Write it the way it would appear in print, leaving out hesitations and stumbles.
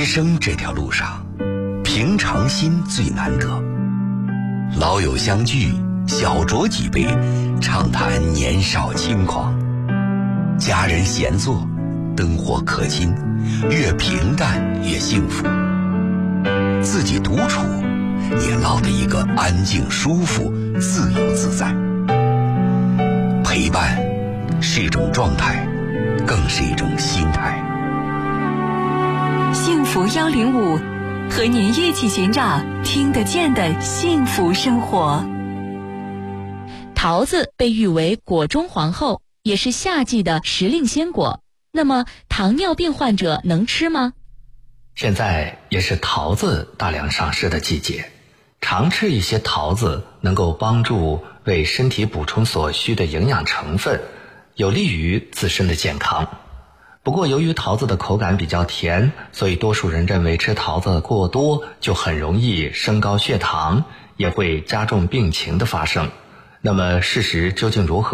人生这条路上，平常心最难得。老友相聚，小酌几杯，畅谈年少轻狂。家人闲坐，灯火可亲，越平淡越幸福。自己独处，也落得一个安静舒服、自由自在。陪伴是一种状态，更是一种心态。 幸福105，和您一起寻找听得见的幸福生活。 桃子被誉为果中皇后，也是夏季的时令鲜果。那么糖尿病患者能吃吗？ 现在也是桃子大量上市的季节，常吃一些桃子能够帮助为身体补充所需的营养成分，有利于自身的健康。不过由于桃子的口感比较甜，所以多数人认为吃桃子过多就很容易升高血糖，也会加重病情的发生。那么事实究竟如何？